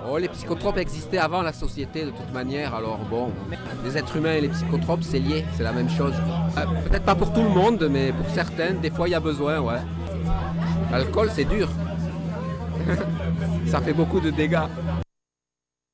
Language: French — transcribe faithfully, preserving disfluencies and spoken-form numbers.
Oh, les psychotropes existaient avant la société de toute manière, alors bon, les êtres humains et les psychotropes, c'est lié, c'est la même chose. Euh, peut-être pas pour tout le monde, mais pour certaines, des fois il y a besoin, ouais. L'alcool, c'est dur. Ça fait beaucoup de dégâts.